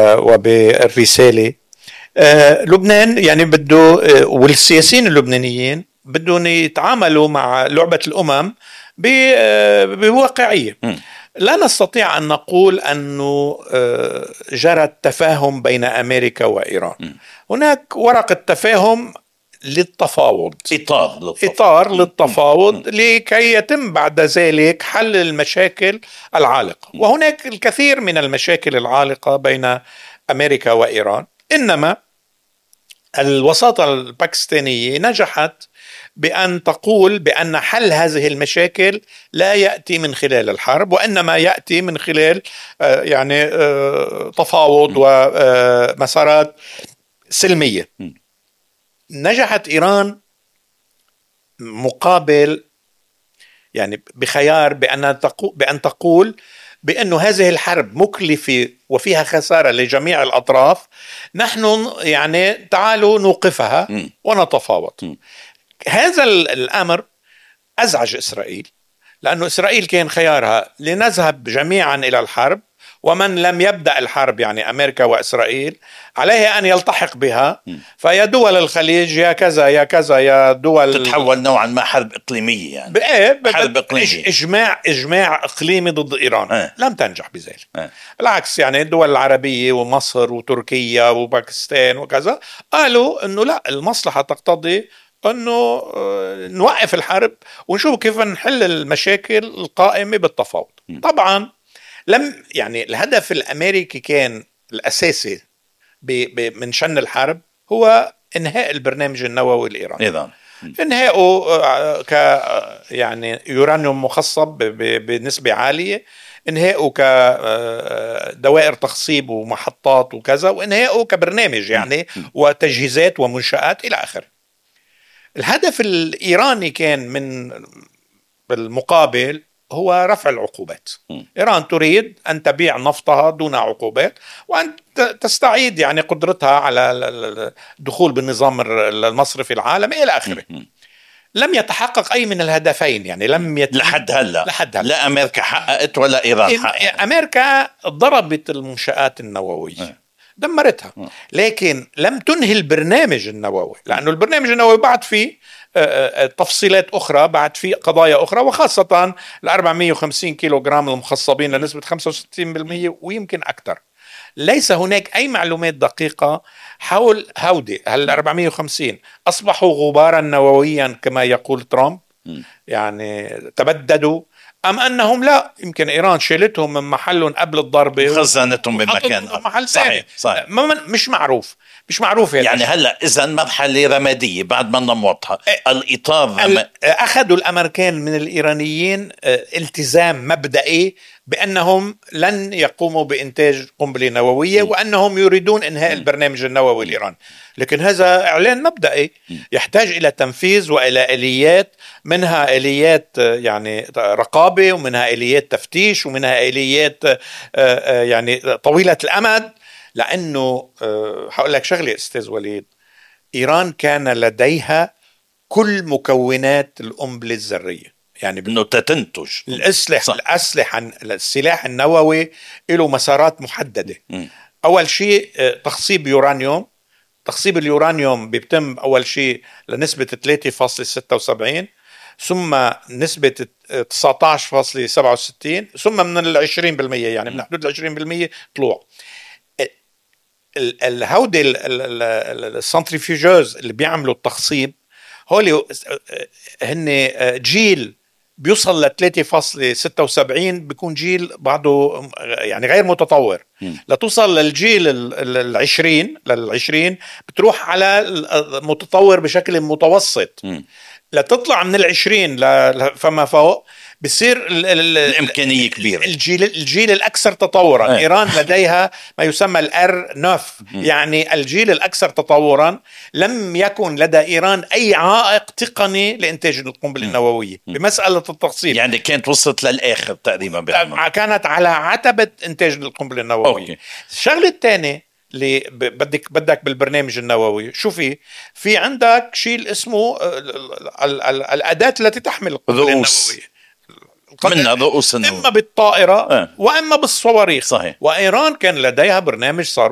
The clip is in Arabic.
وبالرسالة. لبنان يعني بده والسياسيين اللبنانيين بدهم يتعاملوا مع لعبة الأمم بواقعية. لا نستطيع أن نقول أنه جرى التفاهم بين أمريكا وإيران. هناك ورقة تفاهم للتفاوض، إطار للتفاوض لكي يتم بعد ذلك حل المشاكل العالقة. وهناك الكثير من المشاكل العالقة بين أمريكا وإيران، إنما الوساطة الباكستانية نجحت بأن تقول بأن حل هذه المشاكل لا يأتي من خلال الحرب، وإنما يأتي من خلال يعني تفاوض ومسارات سلمية. نجحت إيران مقابل يعني بخيار بأن تقول بأنه هذه الحرب مكلفة وفيها خسارة لجميع الأطراف، نحن يعني تعالوا نوقفها ونتفاوض. هذا الأمر أزعج إسرائيل، لأنه إسرائيل كان خيارها لنذهب جميعا إلى الحرب، ومن لم يبدأ الحرب يعني أمريكا وإسرائيل عليه أن يلتحق بها. فيا دول الخليج يا كذا يا كذا يا دول تتحول نوعا ما حرب إقليمية، يعني حرب إقليمية، إجماع إقليمي ضد إيران. لم تنجح بذلك. بالعكس يعني الدول العربية ومصر وتركيا وباكستان وكذا قالوا أنه لا، المصلحة تقتضي أنه نوقف الحرب ونشوف كيف نحل المشاكل القائمة بالتفاوض. طبعا يعني الهدف الأمريكي كان الأساسي من شن الحرب هو إنهاء البرنامج النووي الإيراني. إنهاءه يعني يورانيوم مخصب بنسبة عالية، إنهاءه كدوائر تخصيب ومحطات وكذا، وإنهاءه كبرنامج يعني وتجهيزات ومنشآت إلى آخره. الهدف الإيراني كان من بالمقابل هو رفع العقوبات. إيران تريد أن تبيع نفطها دون عقوبات، وأن تستعيد يعني قدرتها على الدخول بالنظام المصرفي العالمي إلى آخره. لم يتحقق أي من الهدفين، يعني لحد هلا لا أمريكا حققت ولا إيران حققت. أمريكا ضربت المنشآت النووية، دمرتها، لكن لم تنهي البرنامج النووي، لأنه البرنامج النووي بعد فيه تفصيلات أخرى، بعد فيه قضايا أخرى، وخاصة 450 كيلوغرام المخصبين لنسبة 65% ويمكن أكثر. ليس هناك أي معلومات دقيقة حول هودي. هل 450 أصبحوا غبارا نوويا كما يقول ترامب، يعني تبددوا، أم أنهم لا، يمكن إيران شيلتهم من محلهم قبل الضربة وخزنتهم بمكان محل صحيح. مش معروف يعني هلأ إذن مرحلة رمادية بعد ما نموتها الإطار. أخذوا الأمريكان من الإيرانيين التزام مبدئي بأنهم لن يقوموا بإنتاج قنبلة نووية، وأنهم يريدون إنهاء البرنامج النووي الإيراني. لكن هذا إعلان مبدئي يحتاج إلى تنفيذ وإلى آليات، منها آليات يعني رقابة، ومنها آليات تفتيش، ومنها آليات يعني طويلة الأمد. لأنه هقول لك شغلة أستاذ وليد، إيران كان لديها كل مكونات القنبلة الذرية، يعني إنه تنتج السلاح النووي له مسارات محددة. أول شيء تخصيب يورانيوم. تخصيب اليورانيوم بيتم أول شيء لنسبة 3.76، ثم نسبة 19.67، ثم من 20%، يعني من حدود 20% طلوع. الهودي السنتريفيوجوز اللي بيعملوا التخصيب هولي هن جيل بيوصل ل 3.76، بيكون جيل بعده يعني غير متطور. لتوصل للجيل لل20 بتروح على المتطور بشكل متوسط. لتطلع من 20 فما فوق بصير الإمكانية كبيرة. الجيل الأكثر تطورا. إيران لديها ما يسمى الR9، يعني الجيل الأكثر تطورا. لم يكن لدى إيران أي عائق تقني لإنتاج القنبلة النووية بمسألة التخصيب، يعني كانت وصلت للآخر تقريبا كانت على عتبة إنتاج القنبلة النووية. الشغلة الثانية اللي بدك بالبرنامج النووي، شو في عندك شيء اسمه الأداة التي تحمل القنبلة النووية، منها رؤوس إما بالطائرة وإما بالصواريخ. صحيح. وإيران كان لديها برنامج صاروخ